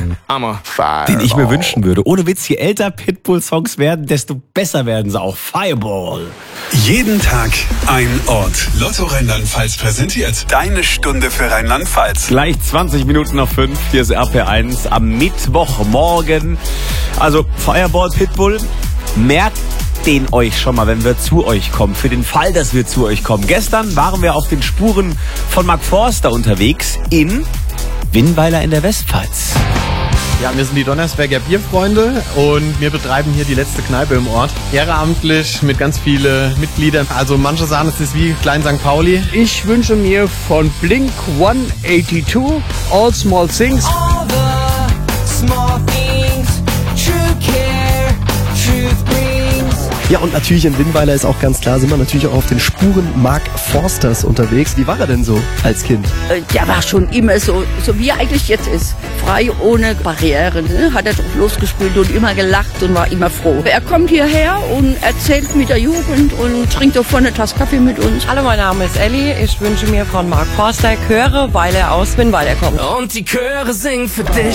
den ich mir wünschen würde. Ohne Witz, je älter Pitbull-Songs werden, desto besser werden sie auch. Fireball. Jeden Tag ein Ort. Lotto Rheinland-Pfalz präsentiert deine Stunde für Rheinland-Pfalz. Gleich 20 Minuten nach 5. Hier ist RPR1 am Mittwochmorgen. Also Fireball, Pitbull, merkt den euch schon mal, wenn wir zu euch kommen. Für den Fall, dass wir zu euch kommen. Gestern waren wir auf den Spuren von Mark Forster unterwegs in Winnweiler in der Westpfalz. Ja, wir sind die Donnersberger Bierfreunde und wir betreiben hier die letzte Kneipe im Ort. Ehrenamtlich mit ganz vielen Mitgliedern. Also manche sagen, es ist wie Klein St. Pauli. Ich wünsche mir von Blink 182 All Small Things. All the small things, true care, truth brings. Ja, und natürlich in Winnweiler ist auch ganz klar, sind wir natürlich auch auf den Spuren Mark Forsters unterwegs. Wie war er denn so als Kind? Der war schon immer so wie er eigentlich jetzt ist. Frei, ohne Barrieren. Ne? Hat er drauf losgespielt und immer gelacht und war immer froh. Er kommt hierher und erzählt mit der Jugend und trinkt auch vorne eine Tasse Kaffee mit uns. Hallo, mein Name ist Elli. Ich wünsche mir von Mark Forster Chöre, weil er aus Winnweiler kommt. Und die Chöre singen für dich.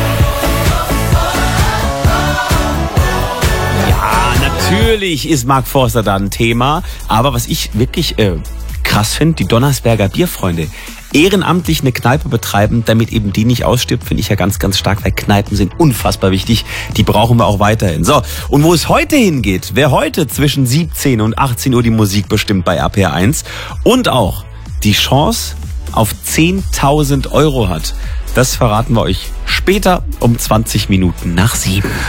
Natürlich ist Mark Forster da ein Thema, aber was ich wirklich krass finde, die Donnersberger Bierfreunde ehrenamtlich eine Kneipe betreiben, damit eben die nicht ausstirbt, finde ich ja ganz, ganz stark, weil Kneipen sind unfassbar wichtig, die brauchen wir auch weiterhin. So, und wo es heute hingeht, wer heute zwischen 17 und 18 Uhr die Musik bestimmt bei RPR1 und auch die Chance auf 10.000 € hat, das verraten wir euch später um 20 Minuten nach 7.